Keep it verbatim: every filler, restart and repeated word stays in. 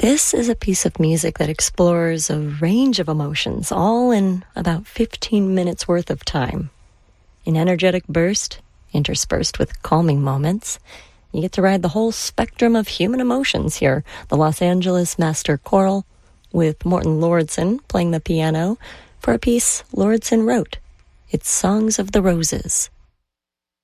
This is a piece of music that explores a range of emotions, all in about fifteen minutes worth of time. An energetic burst, interspersed with calming moments. You get to ride the whole spectrum of human emotions here. The Los Angeles Master Choral, with Morten Lauridsen playing the piano, for a piece Lauridsen wrote. It's Songs of the Roses.